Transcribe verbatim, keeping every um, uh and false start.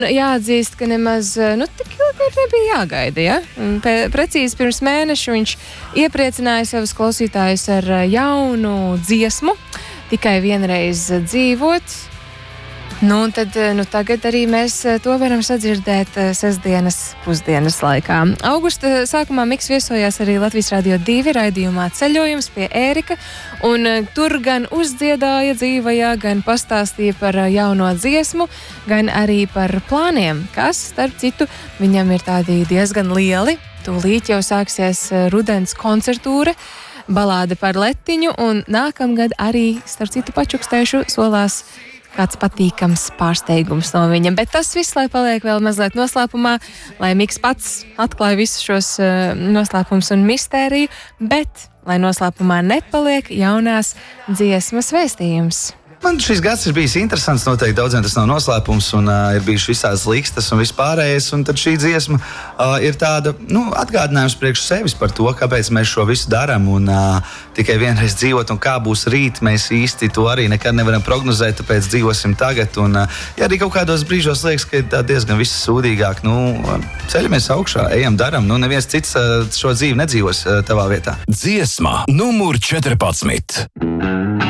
Jāatzīst, ka nemaz nu, tik ilgi nebija jāgaida. Ja? Pe- precīzi pirms mēneša viņš iepriecināja savus klausītājus ar jaunu dziesmu, tikai vienreiz dzīvot. Nu, un tad, nu, tagad arī mēs to varam sadzirdēt sestdienas pusdienas laikā. Augusta sākumā Miks viesojās arī Latvijas Radio divi raidījumā Ceļojums pie Ērika, un tur gan uzdziedāja dzīvajā, gan pastāstīja par jauno dziesmu, gan arī par plāniem, kas, starp citu, viņam ir tādi diezgan lieli. Tūlīt jau sāksies rudens koncertūra, balāde par letiņu, un nākamgad arī, starp citu, pačukstēšu solās kāds patīkams pārsteigums no viņa. Bet tas viss, lai paliek vēl mazliet noslēpumā, lai Miks pats atklāja visus šos uh, noslēpumus un mistēriju, bet, lai noslēpumā nepaliek jaunās dziesmas vēstījums. Man šis gads ir bijis interesants, noteikti daudziem tas nav noslēpums, un uh, ir bijuši visās likstas un vispārējais, un tad šī dziesma uh, ir tāda, nu, atgādinājums priekš sevis par to, kāpēc mēs šo visu darām, un uh, tikai vienreiz dzīvot, un kā būs rīt, mēs īsti to arī nekad nevaram prognozēt, tāpēc dzīvosim tagad, un uh, ja arī kaut kādos brīžos liekas, ka ir tā diezgan viss sūdīgāk, nu, ceļamies augšā, ejam, daram, nu, neviens cits uh, šo dzīvi nedzīvos uh, tavā vietā. Dziesma numur četrpadsmit.